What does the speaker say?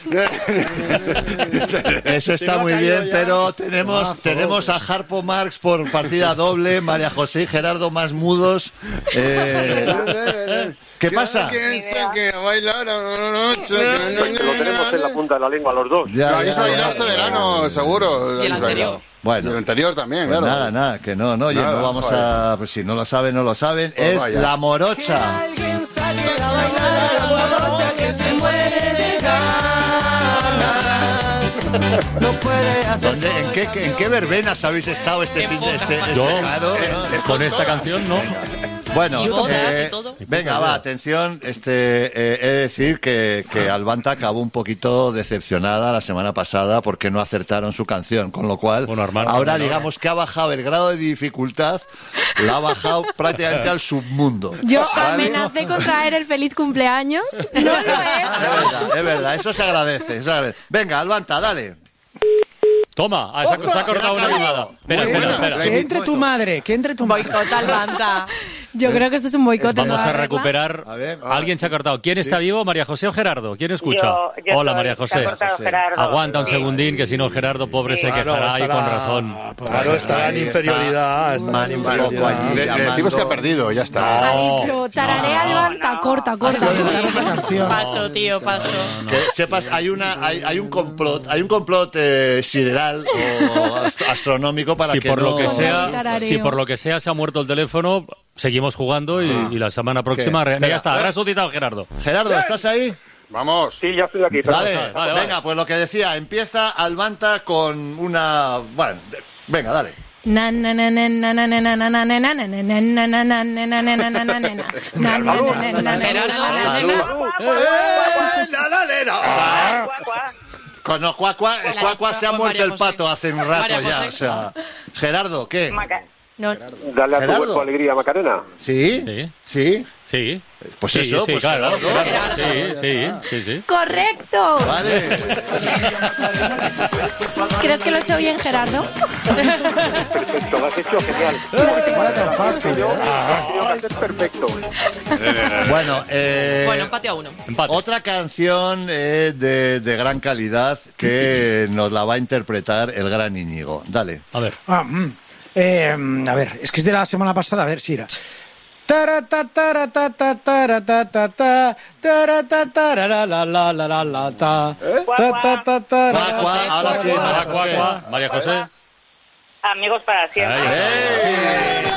Eso está muy bien, pero tenemos a Harpo Marx por partida doble, María José y Gerardo más mudos. ¿Qué pasa? Lo tenemos en la punta de la lengua los dos. Ya habéis bailado este verano, seguro. Y el anterior. Bueno, y el anterior también, pues claro. nada, que no, oye, Nada, no vamos joder. a... Pues si no lo saben, no lo saben. Pues Es vaya. La Morocha. Alguien saque a bailar a la morocha que se muere de ganas. No puede hacer. ¿En qué verbenas habéis estado este En fin de pocas, este Juan. Yo, verano, no? con esta canción, no. Bueno, Y bodas y todo. venga, va, atención. He de decir que Albanta acabó un poquito decepcionada la semana pasada porque no acertaron su canción, con lo cual Bueno, Armando, ahora no. digamos que ha bajado el grado de dificultad, la ha bajado prácticamente al submundo. Yo ¿Vale? amenacé con traer el feliz cumpleaños. No lo he hecho. Es verdad, eso se agradece, Venga, Albanta, dale. Toma, se ha cortado una llamada. Espera. Que entre tu madre, que entre tu madre. Boicot al banda. Yo creo que esto es un boicot. Vamos ¿no? a recuperar. A ver. Alguien se ha cortado. ¿Quién está vivo? ¿María José o Gerardo? ¿Quién escucha? Yo Hola, soy, María se ha José. cortado Gerardo. Aguanta un Sí. segundín, que si no Gerardo, pobre, se quejará y con razón. Claro, estará en inferioridad. Man un poco allí, Le decimos que ha llamando. perdido, ya está. Ha dicho, tararea Albanta, corta. Esa canción. Paso, tío, paso. Que sepas, hay un complot sideral o astronómico para Si que por no... lo que sea, Tarareo. si por lo que sea se ha muerto el teléfono, seguimos jugando y la semana próxima ¿Qué? ya está. Ha resucitado Gerardo. Gerardo, ¿estás ahí? Vamos. Sí, ya estoy aquí. Dale, vale. venga, pues lo que decía, empieza Albanta con una... Bueno, venga, dale. No, Cuacua se ha muerto el pato hace un rato María ya, José. o sea... Gerardo, ¿qué? No, Dale a tu Gerardo. cuerpo alegría, Macarena. ¿Sí? Sí. ¿Sí? Sí. Pues Sí, eso, sí, pues claro. Gerardo. Sí. ¡Correcto! Vale. ¿Crees que lo he hecho bien, Gerardo? Perfecto, lo has hecho genial. Vaya tan fácil. Creo que va a ser perfecto. Bueno, bueno, empate a uno. Empate. otra canción de gran calidad que nos la va a interpretar el gran Íñigo. Dale. A ver. A ver, es que es de la semana pasada, a ver si era. Ahora sí, María José. María José. Amigos para siempre. Ahí.